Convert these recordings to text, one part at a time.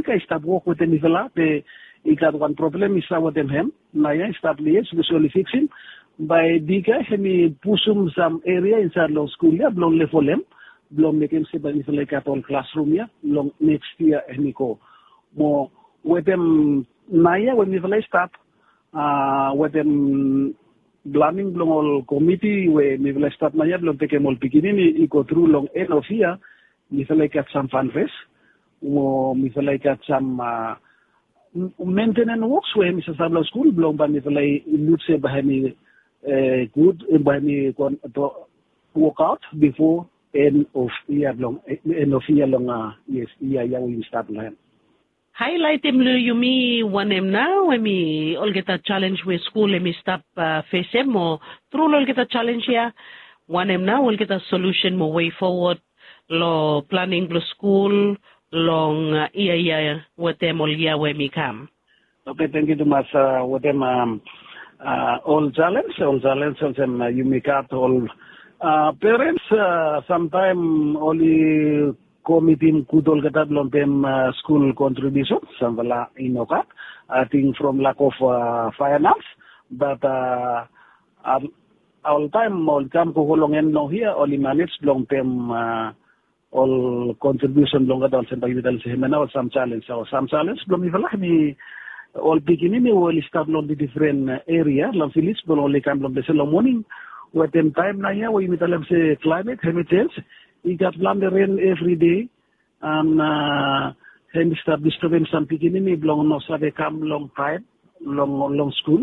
ka stop work with them ivela pe ikat one problem is with them hem na ya stop lies visually fixing by dika hemi pusum some area inside law school ya blong lefolem blong mekem se ba ivela kat all classroom ya long next year hemi ko mo with them naya when ivela stop with them blaming blong all committee we ivela stop naya blong teke mol pikini iko through long end of year ivela kat some fundraise mo ivela kat some maintenance works we Mr. Sabla school blong ba ivela lutse bahani good bahani work out before end of year long yes year we start lang highlight him yumi wanem now we all get a challenge with school we stop face him or through all get a challenge here wanem now we'll get a solution more way forward lo planning the school long year with them all year when we come. Okay, thank you too much with them all challenge them you make up all parents sometime only committee could all get up on them school contribution samvala inoka I think from lack of finance but all time ko long and no here only manage long term all contribution longer than some some challenge blom ivela ni all beginning will start on the different area lam filis blom only come blom the morning with them time na ya we midalam say climate change we got land rain every day and and start disturbance some beginning blom no sabe come long time long school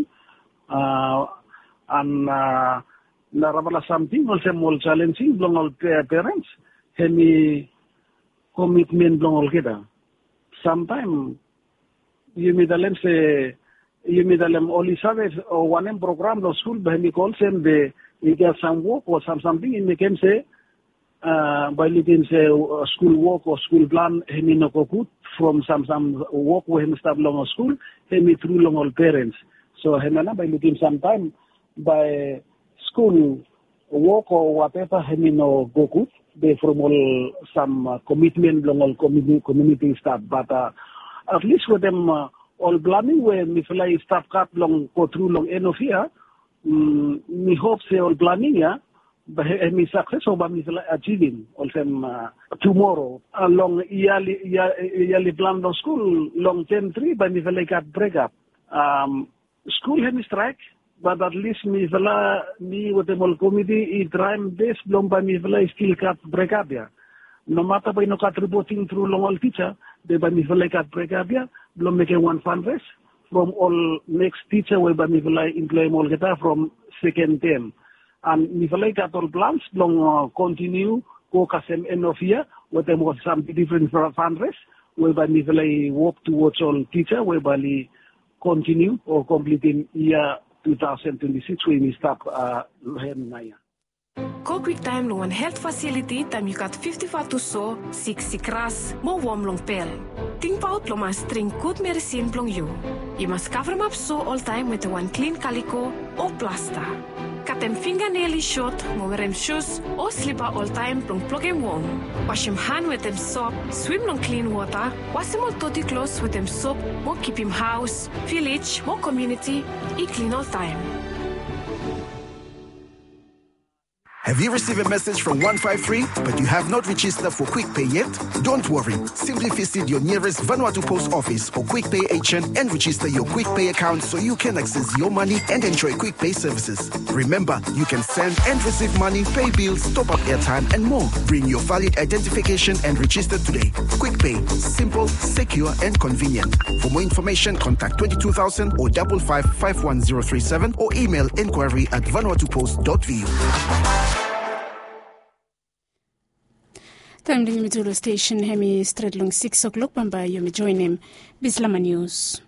and narabala something also more challenging blom all parents hemi commitment blong all kita sometime you midalem only service or one program no school hemi call them the you get some work or something in the can say by looking say school work or school plan hemi no kokut from some work we hemi start long school hemi through long all parents so hemi by looking sometime by school work or whatever hemi no kokut they from all some commitment long all community staff but at least with them all planning when we fly staff cut long go through long end of year we hope say all planning yeah but me success or me achieving all them tomorrow long yearly plan of school long 10-3 by me fly cut break up school had strike but at least me with the whole committee it trying best long by me still cut break up yeah no matter by no cut reporting through long all teacher they by me cut break up yeah long making one fundraise from all next teacher we by me employ all get from second term and me cut all plans long continue go kasem end of year with them was some different fundraise whereby me work towards all teacher whereby continue or completing year 2026 when we start Naya. Go quick time long health facility time you got 55 to so 60 kras mo warm long pel. Think about lo mas string good medicine long you. You must cover them up so all time with one clean calico or plaster. Cut them fingernail short, mo wear them shoes or slipper all time long plug them warm. Wash him hand with them soap, swim long clean water, wash him all dirty clothes with them soap, mo keep him house, village, mo community, e clean all time. Have you received a message from 153 but you have not registered for QuickPay yet? Don't worry. Simply visit your nearest Vanuatu Post Office or QuickPay agent and register your QuickPay account so you can access your money and enjoy QuickPay services. Remember, you can send and receive money, pay bills, top up airtime and more. Bring your valid identification and register today. QuickPay. Simple, secure and convenient. For more information, contact 22,000 or 5551037 or email inquiry@vanuatupost.vu. Time the Mitulo station hemi straight long 6 o'clock bamba you may join him Bislama News.